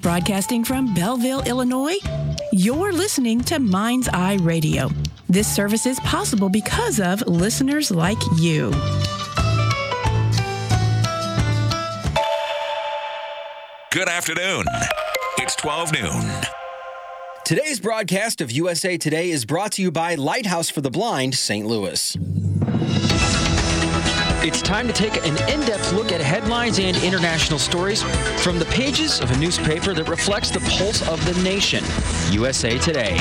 Broadcasting from Belleville, Illinois, you're listening to Mind's Eye Radio. This service is possible because of listeners like you. Good afternoon. It's 12 noon. Today's broadcast of USA Today is brought to you by Lighthouse for the Blind, St. Louis. It's time to take an in-depth look at headlines and international stories from the pages of a newspaper that reflects the pulse of the nation, USA Today.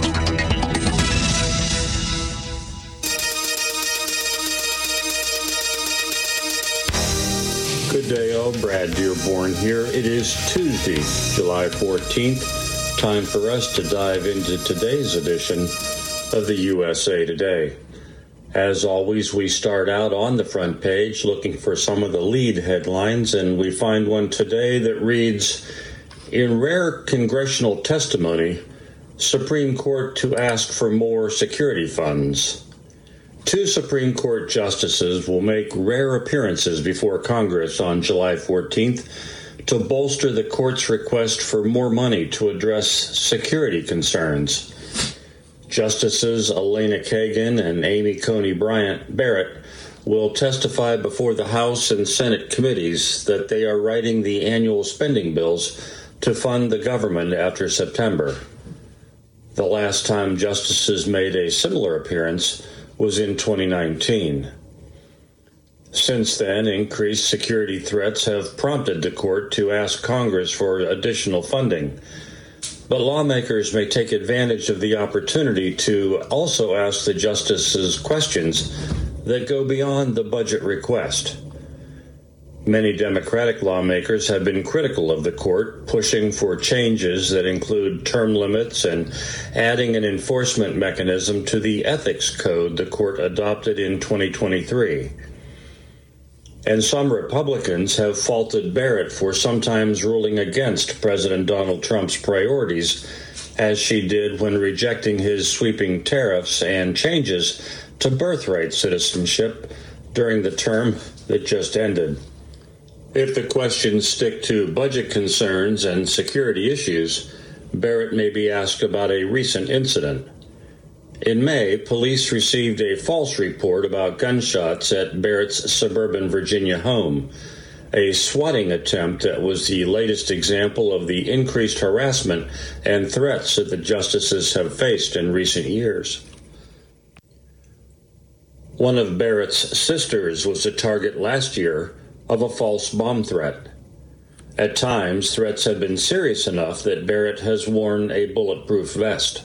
Good day, all. Brad Dearborn here. It is Tuesday, July 14th. Time for us to dive into today's edition of the USA Today. As always, we start out on the front page looking for some of the lead headlines, and we find one today that reads, "In rare congressional testimony, Supreme Court to ask for more security funds." Two Supreme Court justices will make rare appearances before Congress on July 14th to bolster the court's request for more money to address security concerns. Justices Elena Kagan and Amy Coney Barrett will testify before the House and Senate committees that they are writing the annual spending bills to fund the government after September. The last time justices made a similar appearance was in 2019. Since then, increased security threats have prompted the court to ask Congress for additional funding. But lawmakers may take advantage of the opportunity to also ask the justices questions that go beyond the budget request. Many Democratic lawmakers have been critical of the court, pushing for changes that include term limits and adding an enforcement mechanism to the ethics code the court adopted in 2023. And some Republicans have faulted Barrett for sometimes ruling against President Donald Trump's priorities, as she did when rejecting his sweeping tariffs and changes to birthright citizenship during the term that just ended. If the questions stick to budget concerns and security issues, Barrett may be asked about a recent incident. In May, police received a false report about gunshots at Barrett's suburban Virginia home, a swatting attempt that was the latest example of the increased harassment and threats that the justices have faced in recent years. One of Barrett's sisters was the target last year of a false bomb threat. At times, threats have been serious enough that Barrett has worn a bulletproof vest.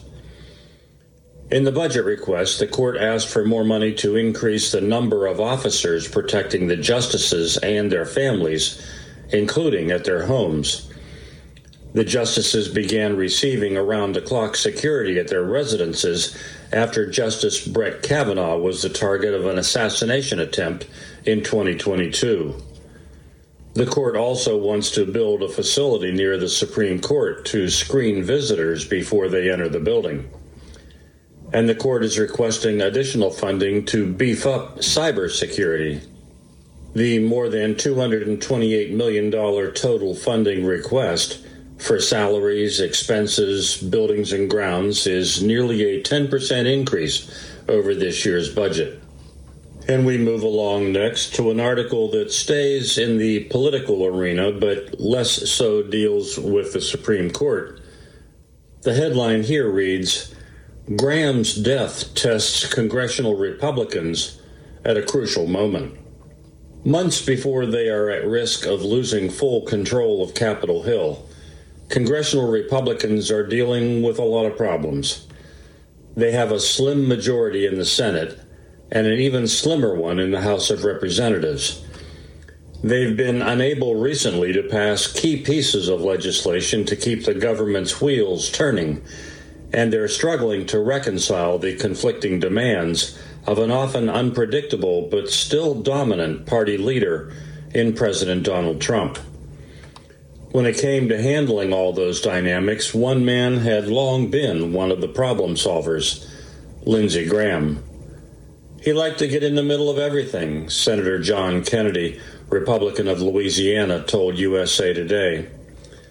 In the budget request, the court asked for more money to increase the number of officers protecting the justices and their families, including at their homes. The justices began receiving around-the-clock security at their residences after Justice Brett Kavanaugh was the target of an assassination attempt in 2022. The court also wants to build a facility near the Supreme Court to screen visitors before they enter the building. And the court is requesting additional funding to beef up cybersecurity. The more than $228 million total funding request for salaries, expenses, buildings, and grounds is nearly a 10% increase over this year's budget. And we move along next to an article that stays in the political arena, but less so deals with the Supreme Court. The headline here reads, "Graham's death tests congressional Republicans at a crucial moment." Months before they are at risk of losing full control of Capitol Hill, congressional Republicans are dealing with a lot of problems. They have a slim majority in the Senate and an even slimmer one in the House of Representatives. They've been unable recently to pass key pieces of legislation to keep the government's wheels turning, and they're struggling to reconcile the conflicting demands of an often unpredictable but still dominant party leader in President Donald Trump. When it came to handling all those dynamics, one man had long been one of the problem solvers, Lindsey Graham. He liked to get in the middle of everything, Senator John Kennedy, Republican of Louisiana, told USA Today.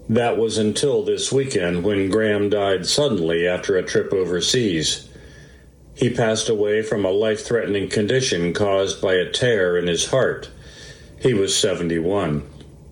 That was until this weekend when Graham died suddenly after a trip overseas. He passed away from a life-threatening condition caused by a tear in his heart. He was 71.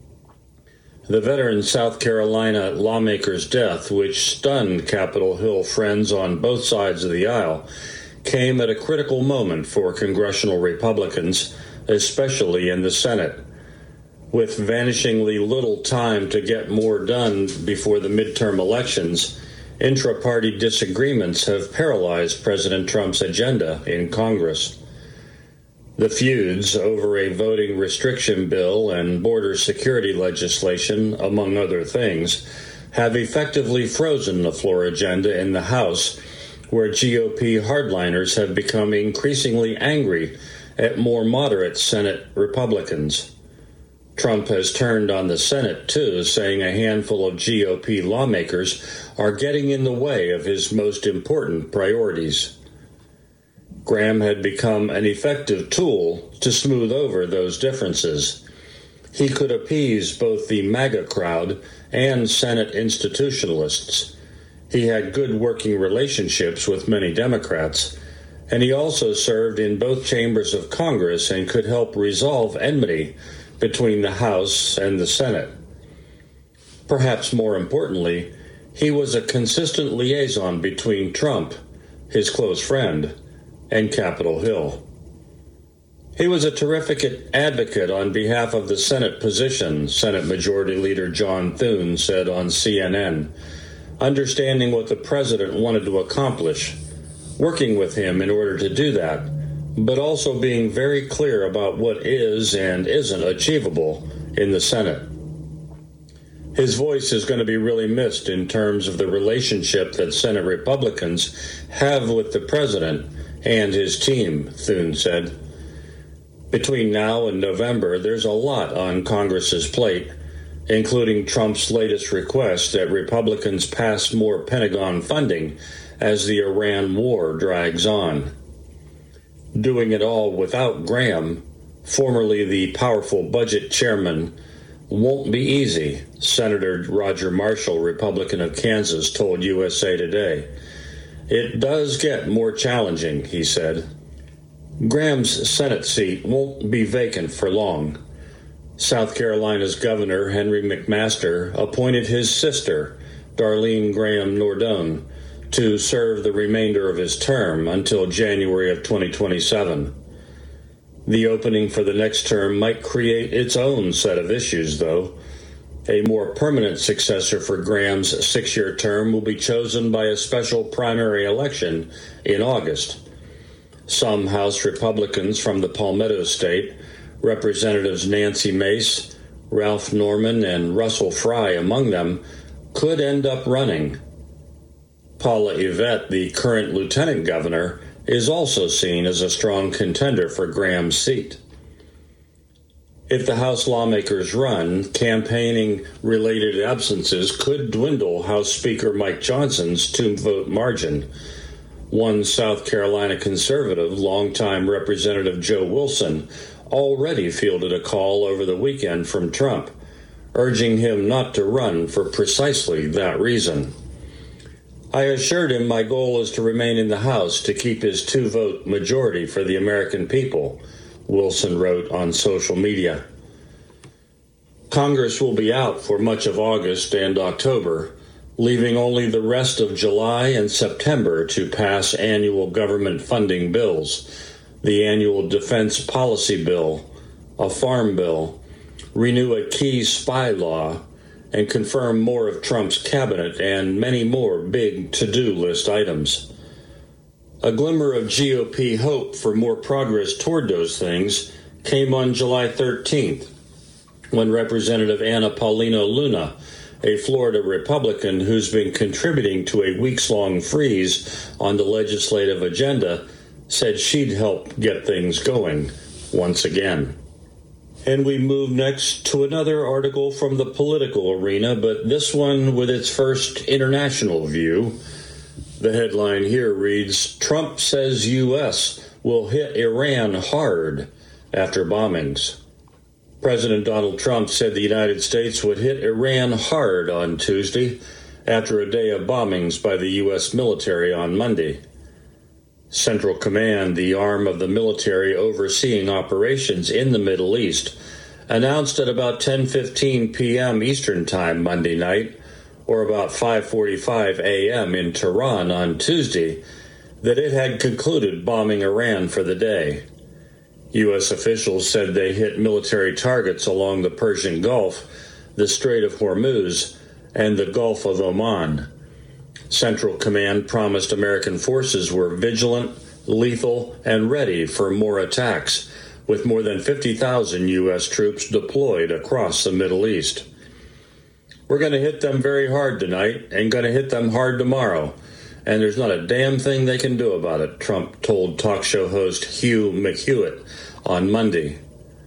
The veteran South Carolina lawmaker's death, which stunned Capitol Hill friends on both sides of the aisle, came at a critical moment for congressional Republicans, especially in the Senate. With vanishingly little time to get more done before the midterm elections, intra-party disagreements have paralyzed President Trump's agenda in Congress. The feuds over a voting restriction bill and border security legislation, among other things, have effectively frozen the floor agenda in the House, where GOP hardliners have become increasingly angry at more moderate Senate Republicans. Trump has turned on the Senate, too, saying a handful of GOP lawmakers are getting in the way of his most important priorities. Graham had become an effective tool to smooth over those differences. He could appease both the MAGA crowd and Senate institutionalists. He had good working relationships with many Democrats, and he also served in both chambers of Congress and could help resolve enmity between the House and the Senate. Perhaps more importantly, he was a consistent liaison between Trump, his close friend, and Capitol Hill. He was a terrific advocate on behalf of the Senate position, Senate Majority Leader John Thune said on CNN, understanding what the president wanted to accomplish, working with him in order to do that, but also being very clear about what is and isn't achievable in the Senate. His voice is going to be really missed in terms of the relationship that Senate Republicans have with the president and his team, Thune said. Between now and November, there's a lot on Congress's plate, including Trump's latest request that Republicans pass more Pentagon funding as the Iran war drags on. Doing it all without Graham, formerly the powerful budget chairman, won't be easy, Senator Roger Marshall, Republican of Kansas, told USA Today. It does get more challenging, he said. Graham's Senate seat won't be vacant for long. South Carolina's Governor Henry McMaster appointed his sister, Darlene Graham Nordone, to serve the remainder of his term until January of 2027. The opening for the next term might create its own set of issues, though. A more permanent successor for Graham's 6-year term will be chosen by a special primary election in August. Some House Republicans from the Palmetto State, Representatives Nancy Mace, Ralph Norman, and Russell Fry among them, could end up running. Paula Yvette, the current lieutenant governor, is also seen as a strong contender for Graham's seat. If the House lawmakers run, campaigning-related absences could dwindle House Speaker Mike Johnson's 2-vote margin. One South Carolina conservative, longtime Representative Joe Wilson, already fielded a call over the weekend from Trump, urging him not to run for precisely that reason. I assured him my goal is to remain in the House to keep his 2-vote majority for the American people, Wilson wrote on social media. Congress will be out for much of August and October, leaving only the rest of July and September to pass annual government funding bills, the annual defense policy bill, a farm bill, renew a key spy law, and confirm more of Trump's cabinet and many more big to-do list items. A glimmer of GOP hope for more progress toward those things came on July 13th, when Representative Anna Paulino Luna, a Florida Republican who's been contributing to a weeks-long freeze on the legislative agenda, said she'd help get things going once again. And we move next to another article from the political arena, but this one with its first international view. The headline here reads, Trump says U.S. will hit Iran hard after bombings. President Donald Trump said the United States would hit Iran hard on Tuesday after a day of bombings by the U.S. military on Monday. Central Command, the arm of the military overseeing operations in the Middle East, announced at about 10:15 p.m. Eastern Time Monday night, or about 5:45 a.m. in Tehran on Tuesday, that it had concluded bombing Iran for the day. U.S. officials said they hit military targets along the Persian Gulf, the Strait of Hormuz, and the Gulf of Oman. Central Command promised American forces were vigilant, lethal, and ready for more attacks, with more than 50,000 U.S. troops deployed across the Middle East. We're going to hit them very hard tonight and going to hit them hard tomorrow, and there's not a damn thing they can do about it, Trump told talk show host Hugh McHewitt on Monday.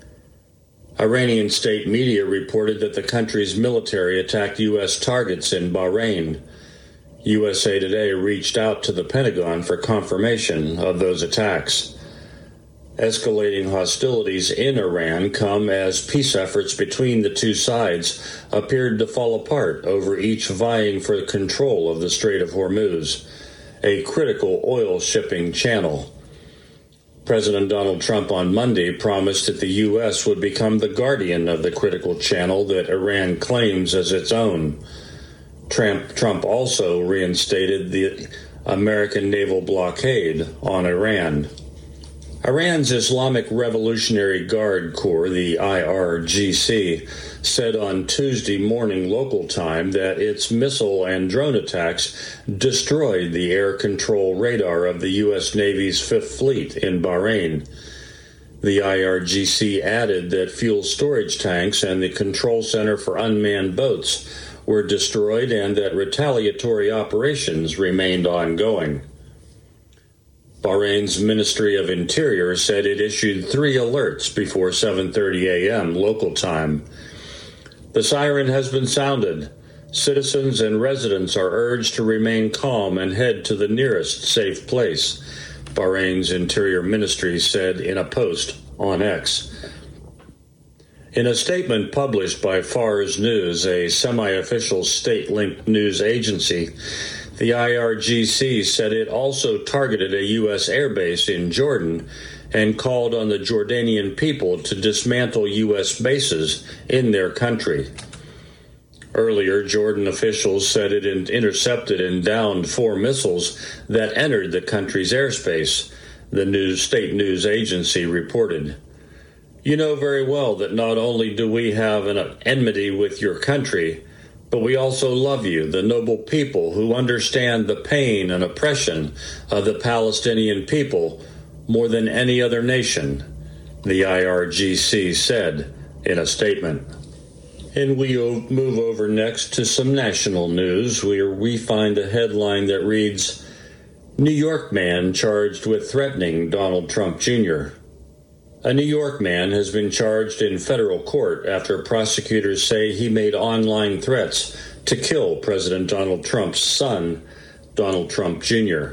Iranian state media reported that the country's military attacked U.S. targets in Bahrain. USA Today reached out to the Pentagon for confirmation of those attacks. Escalating hostilities in Iran come as peace efforts between the two sides appeared to fall apart over each vying for control of the Strait of Hormuz, a critical oil shipping channel. President Donald Trump on Monday promised that the U.S. would become the guardian of the critical channel that Iran claims as its own. Trump also reinstated the American naval blockade on Iran. Iran's Islamic Revolutionary Guard Corps, the IRGC, said on Tuesday morning local time that its missile and drone attacks destroyed the air control radar of the U.S. Navy's Fifth Fleet in Bahrain. The IRGC added that fuel storage tanks and the control center for unmanned boats were destroyed and that retaliatory operations remained ongoing. Bahrain's Ministry of Interior said it issued 3 alerts before 7:30 a.m. local time. The siren has been sounded. Citizens and residents are urged to remain calm and head to the nearest safe place, Bahrain's Interior Ministry said in a post on X. In a statement published by Fars News, a semi-official state-linked news agency, the IRGC said it also targeted a U.S. airbase in Jordan and called on the Jordanian people to dismantle U.S. bases in their country. Earlier, Jordan officials said it intercepted and downed 4 missiles that entered the country's airspace, the state news agency reported. You know very well that not only do we have an enmity with your country, but we also love you, the noble people who understand the pain and oppression of the Palestinian people more than any other nation, the IRGC said in a statement. And we move over next to some national news, where we find a headline that reads, New York man charged with threatening Donald Trump Jr. A New York man has been charged in federal court after prosecutors say he made online threats to kill President Donald Trump's son, Donald Trump Jr.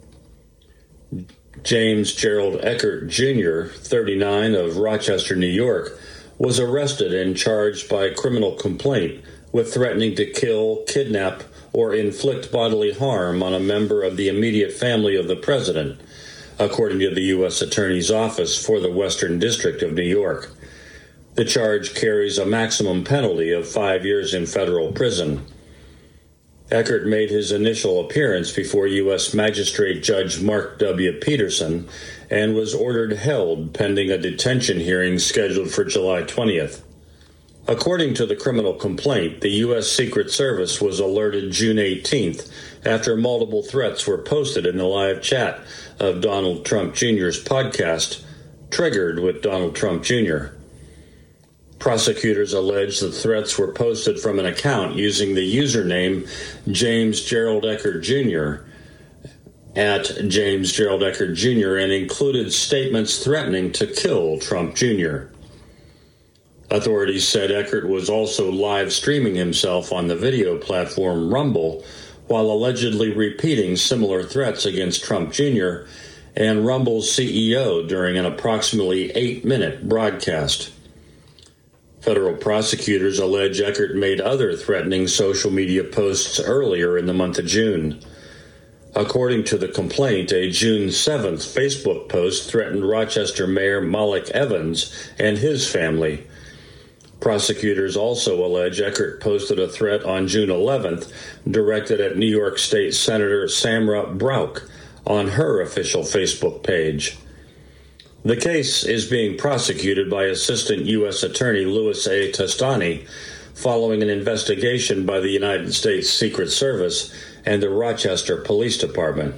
James Gerald Eckert Jr., 39, of Rochester, New York, was arrested and charged by criminal complaint with threatening to kill, kidnap, or inflict bodily harm on a member of the immediate family of the president, according to the U.S. Attorney's Office for the Western District of New York. The charge carries a maximum penalty of 5 years in federal prison. Eckert made his initial appearance before U.S. Magistrate Judge Mark W. Peterson and was ordered held pending a detention hearing scheduled for July 20th. According to the criminal complaint, the U.S. Secret Service was alerted June 18th after multiple threats were posted in the live chat of Donald Trump Jr.'s podcast, Triggered with Donald Trump Jr. Prosecutors allege the threats were posted from an account using the username James Gerald Eckert Jr. at James Gerald Eckert Jr. and included statements threatening to kill Trump Jr. Authorities said Eckert was also live streaming himself on the video platform Rumble while allegedly repeating similar threats against Trump Jr. and Rumble's CEO during an approximately 8-minute broadcast. Federal prosecutors allege Eckert made other threatening social media posts earlier in the month of June. According to the complaint, a June 7th Facebook post threatened Rochester Mayor Malik Evans and his family. Prosecutors also allege Eckert posted a threat on June 11th directed at New York State Senator Samra Brauch on her official Facebook page. The case is being prosecuted by Assistant U.S. Attorney Louis A. Testani following an investigation by the United States Secret Service and the Rochester Police Department.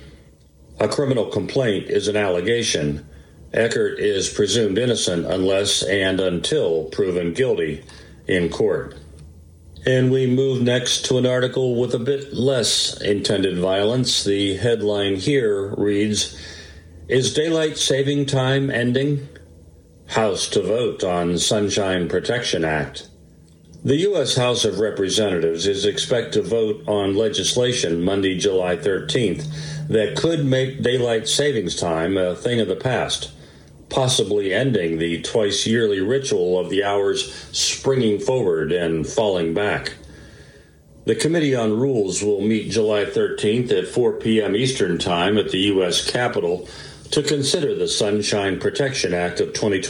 A criminal complaint is an allegation. Eckert is presumed innocent unless and until proven guilty in court. And we move next to an article with a bit less intended violence. The headline here reads, "Is daylight saving time ending? House to vote on Sunshine Protection Act." The U.S. House of Representatives is expected to vote on legislation Monday, July 13th that could make daylight savings time a thing of the past, possibly ending the twice-yearly ritual of the hours springing forward and falling back. The Committee on Rules will meet July 13th at 4 p.m. Eastern Time at the U.S. Capitol to consider the Sunshine Protection Act of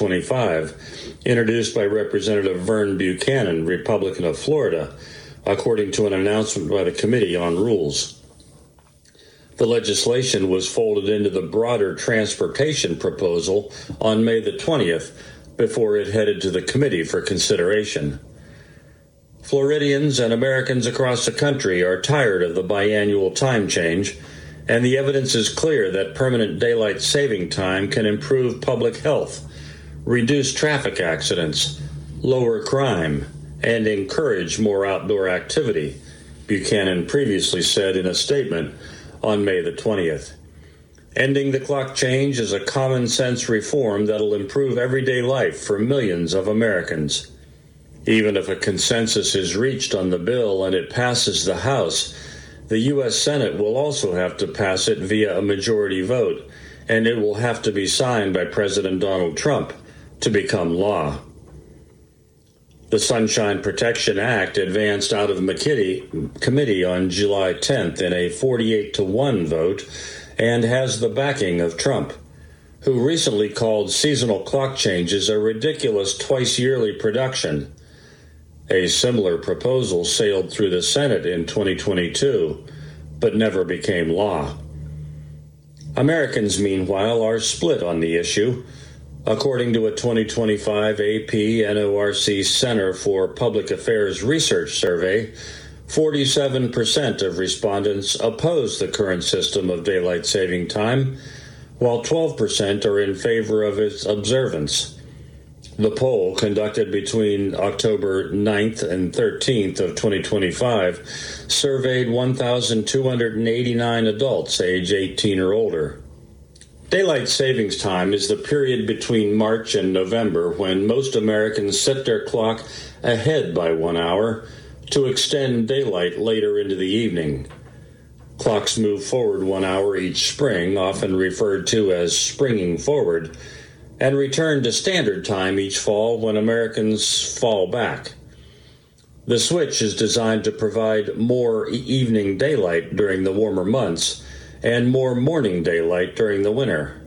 2025, introduced by Representative Vern Buchanan, Republican of Florida, according to an announcement by the Committee on Rules. The legislation was folded into the broader transportation proposal on May the 20th before it headed to the committee for consideration. Floridians and Americans across the country are tired of the biannual time change, and the evidence is clear that permanent daylight saving time can improve public health, reduce traffic accidents, lower crime, and encourage more outdoor activity, Buchanan previously said in a statement on May the 20th. Ending the clock change is a common-sense reform that'll improve everyday life for millions of Americans. Even if a consensus is reached on the bill and it passes the House, the U.S. Senate will also have to pass it via a majority vote, and it will have to be signed by President Donald Trump to become law. The Sunshine Protection Act advanced out of the committee on July 10th in a 48-1 vote and has the backing of Trump, who recently called seasonal clock changes a ridiculous twice-yearly production. A similar proposal sailed through the Senate in 2022, but never became law. Americans, meanwhile, are split on the issue. According to a 2025 AP NORC Center for Public Affairs Research survey, 47% of respondents oppose the current system of daylight saving time, while 12% are in favor of its observance. The poll, conducted between October 9th and 13th of 2025, surveyed 1,289 adults age 18 or older. Daylight savings time is the period between March and November when most Americans set their clock ahead by 1 hour to extend daylight later into the evening. Clocks move forward 1 hour each spring, often referred to as springing forward, and return to standard time each fall when Americans fall back. The switch is designed to provide more evening daylight during the warmer months and more morning daylight during the winter.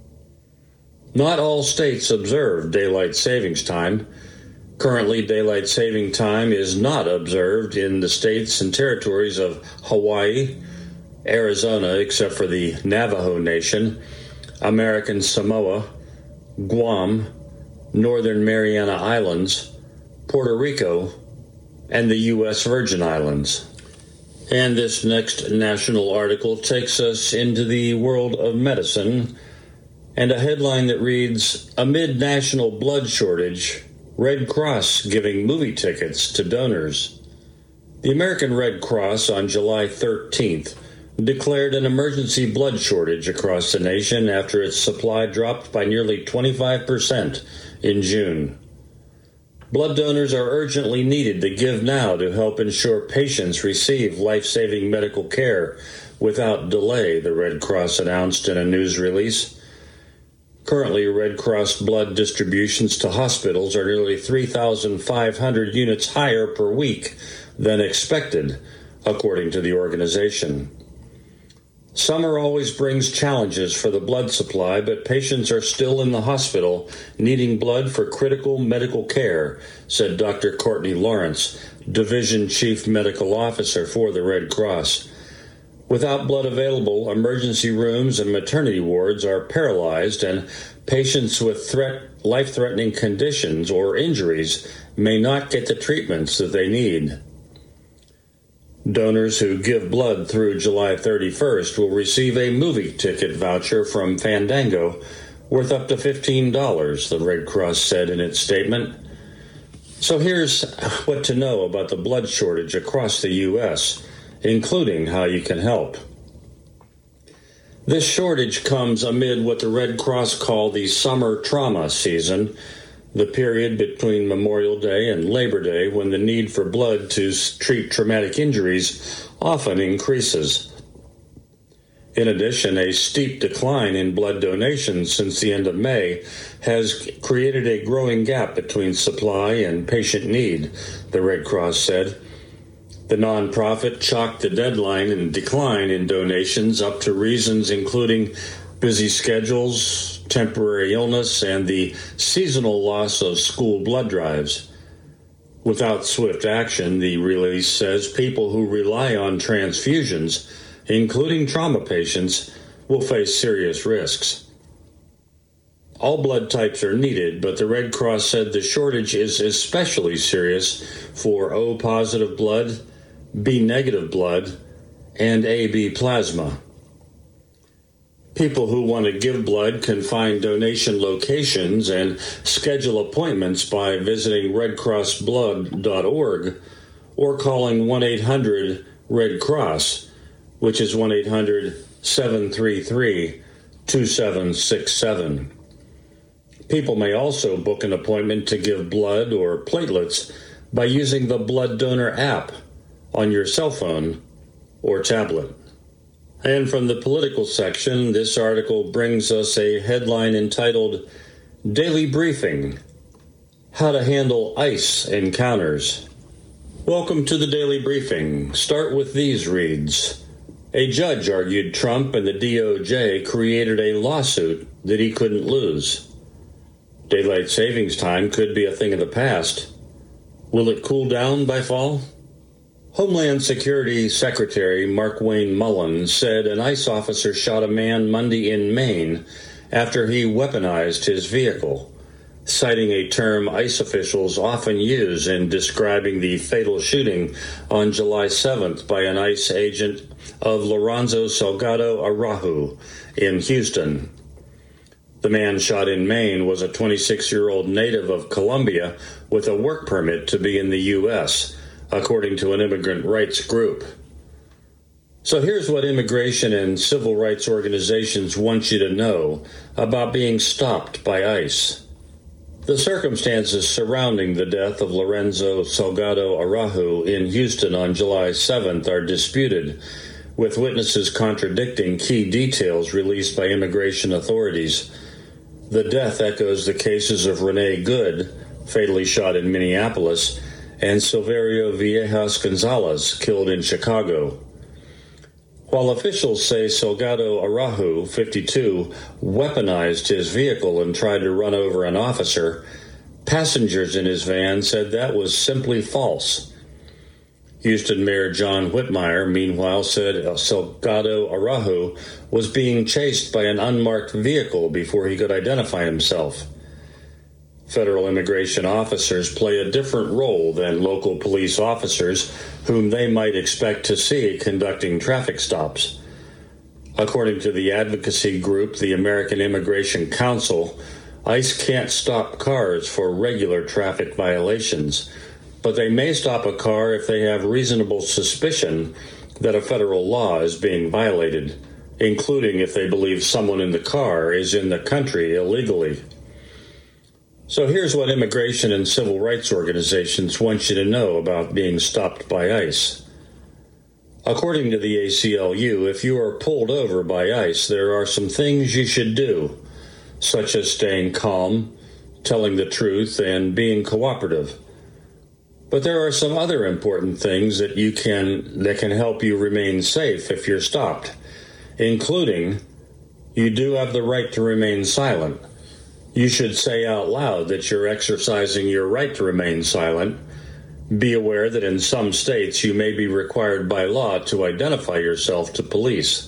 Not all states observe daylight savings time. Currently, daylight saving time is not observed in the states and territories of Hawaii, Arizona, except for the Navajo Nation, American Samoa, Guam, Northern Mariana Islands, Puerto Rico, and the U.S. Virgin Islands. And this next national article takes us into the world of medicine, and a headline that reads, "Amid national blood shortage, Red Cross giving movie tickets to donors." The American Red Cross on July 13th declared an emergency blood shortage across the nation after its supply dropped by nearly 25% in June. Blood donors are urgently needed to give now to help ensure patients receive life-saving medical care without delay, the Red Cross announced in a news release. Currently, Red Cross blood distributions to hospitals are nearly 3,500 units higher per week than expected, according to the organization. Summer always brings challenges for the blood supply, but patients are still in the hospital needing blood for critical medical care, said Dr. Courtney Lawrence, Division Chief Medical Officer for the Red Cross. Without blood available, emergency rooms and maternity wards are paralyzed, and patients with life-threatening conditions or injuries may not get the treatments that they need. Donors who give blood through July 31st will receive a movie ticket voucher from Fandango worth up to $15, the Red Cross said in its statement. So here's what to know about the blood shortage across the U.S., including how you can help. This shortage comes amid what the Red Cross call the summer trauma season, the period between Memorial Day and Labor Day when the need for blood to treat traumatic injuries often increases. In addition, a steep decline in blood donations since the end of May has created a growing gap between supply and patient need, the Red Cross said. The nonprofit chalked the deadline and decline in donations up to reasons including busy schedules, temporary illness, and the seasonal loss of school blood drives. Without swift action, the release says people who rely on transfusions, including trauma patients, will face serious risks. All blood types are needed, but the Red Cross said the shortage is especially serious for O-positive blood, B-negative blood, and AB plasma. People who want to give blood can find donation locations and schedule appointments by visiting redcrossblood.org or calling 1-800-RED-CROSS, which is 1-800-733-2767. People may also book an appointment to give blood or platelets by using the Blood Donor app on your cell phone or tablet. And from the political section, this article brings us a headline entitled, Daily Briefing, How to Handle ICE Encounters. Welcome to the Daily Briefing. Start with these reads. A judge argued Trump and the DOJ created a lawsuit that he couldn't lose. Daylight savings time could be a thing of the past. Will it cool down by fall? Homeland Security Secretary Markwayne Mullin said an ICE officer shot a man Monday in Maine after he weaponized his vehicle, citing a term ICE officials often use in describing the fatal shooting on July 7th by an ICE agent of Lorenzo Salgado Araujo in Houston. The man shot in Maine was a 26-year-old native of Colombia with a work permit to be in the U.S., according to an immigrant rights group. So here's what immigration and civil rights organizations want you to know about being stopped by ICE. The circumstances surrounding the death of Lorenzo Salgado Araujo in Houston on July 7th are disputed, with witnesses contradicting key details released by immigration authorities. The death echoes the cases of Renee Good, fatally shot in Minneapolis, and Silverio Villegas Gonzalez, killed in Chicago. While officials say Salgado Araujo, 52, weaponized his vehicle and tried to run over an officer, passengers in his van said that was simply false. Houston Mayor John Whitmire, meanwhile, said Salgado Araujo was being chased by an unmarked vehicle before he could identify himself. Federal immigration officers play a different role than local police officers, whom they might expect to see conducting traffic stops. According to the advocacy group, the American Immigration Council, ICE can't stop cars for regular traffic violations, but they may stop a car if they have reasonable suspicion that a federal law is being violated, including if they believe someone in the car is in the country illegally. So here's what immigration and civil rights organizations want you to know about being stopped by ICE. According to the ACLU, if you are pulled over by ICE, there are some things you should do. such as staying calm, telling the truth, and being cooperative. But there are some other important things that can help you remain safe if you're stopped, including you do have the right to remain silent. You should say out loud that you're exercising your right to remain silent. Be aware that in some states you may be required by law to identify yourself to police.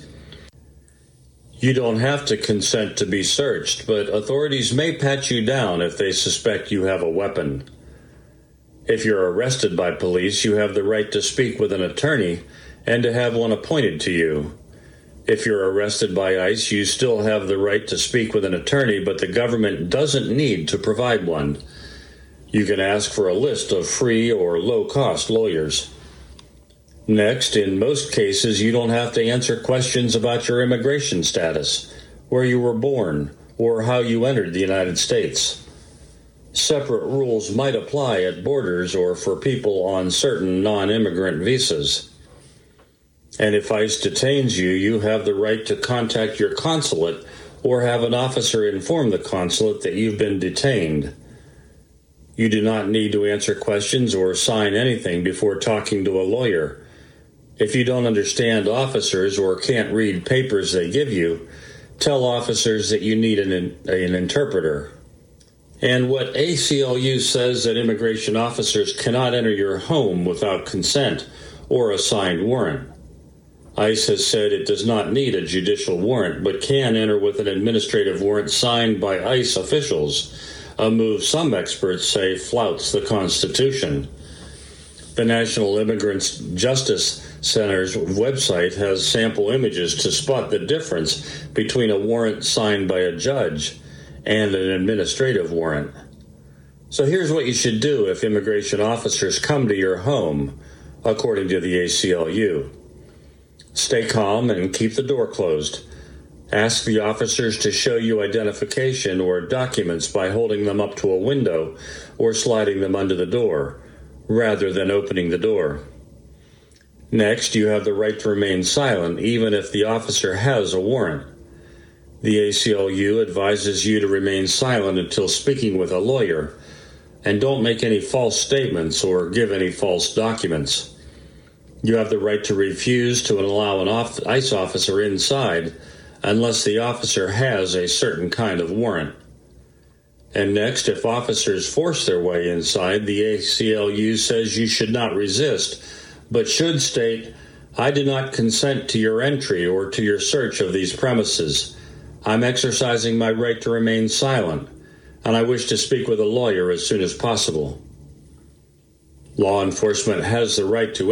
You don't have to consent to be searched, but authorities may pat you down if they suspect you have a weapon. If you're arrested by police, you have the right to speak with an attorney and to have one appointed to you. If you're arrested by ICE, you still have the right to speak with an attorney, but the government doesn't need to provide one. You can ask for a list of free or low-cost lawyers. Next, in most cases, you don't have to answer questions about your immigration status, where you were born, or how you entered the United States. Separate rules might apply at borders or for people on certain non-immigrant visas. And if ICE detains you, you have the right to contact your consulate or have an officer inform the consulate that you've been detained. You do not need to answer questions or sign anything before talking to a lawyer. If you don't understand officers or can't read papers they give you, tell officers that you need an interpreter. And what ACLU says that immigration officers cannot enter your home without consent or a signed warrant. ICE has said it does not need a judicial warrant, but can enter with an administrative warrant signed by ICE officials, a move some experts say flouts the Constitution. The National Immigrant Justice Center's website has sample images to spot the difference between a warrant signed by a judge and an administrative warrant. So here's what you should do if immigration officers come to your home, according to the ACLU. Stay calm and keep the door closed. Ask the officers to show you identification or documents by holding them up to a window or sliding them under the door, rather than opening the door. Next, you have the right to remain silent even if the officer has a warrant. The ACLU advises you to remain silent until speaking with a lawyer, and don't make any false statements or give any false documents. You have the right to refuse to allow an ICE officer inside unless the officer has a certain kind of warrant. And next, if officers force their way inside, the ACLU says you should not resist, but should state, "I do not consent to your entry or to your search of these premises. I'm exercising my right to remain silent, and I wish to speak with a lawyer as soon as possible." Law enforcement has the right to